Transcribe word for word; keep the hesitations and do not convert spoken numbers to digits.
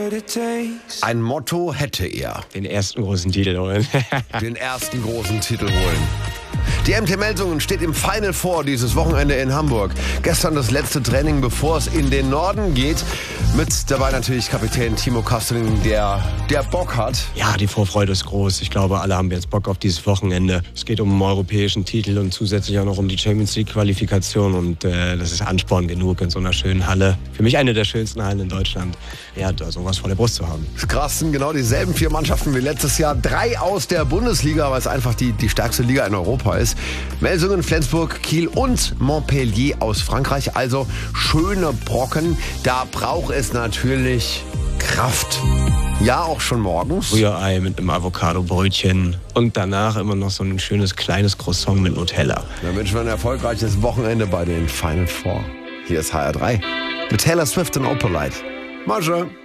Ein Motto hätte er. Den ersten großen Titel holen. Den ersten großen Titel holen. Die M T Melsungen steht im Final Four dieses Wochenende in Hamburg. Gestern das letzte Training, bevor es in den Norden geht. Mit dabei natürlich Kapitän Timo Kastening, der, der Bock hat. Ja, die Vorfreude ist groß. Ich glaube, alle haben jetzt Bock auf dieses Wochenende. Es geht um einen europäischen Titel und zusätzlich auch noch um die Champions League Qualifikation. Und äh, das ist Ansporn genug in so einer schönen Halle. Für mich eine der schönsten Hallen in Deutschland. Ja, da sowas vor der Brust zu haben. Das krass sind genau dieselben vier Mannschaften wie letztes Jahr. Drei aus der Bundesliga, weil es einfach die, die stärkste Liga in Europa ist. Melsungen, Flensburg, Kiel und Montpellier aus Frankreich. Also schöne Brocken. Da braucht es natürlich Kraft. Ja, auch schon morgens. Rührei mit einem Avocado-Brötchen und danach immer noch so ein schönes kleines Croissant mit Nutella. Dann wünschen wir ein erfolgreiches Wochenende bei den Final Four. Hier ist H R drei mit Taylor Swift und Opalite. Masche.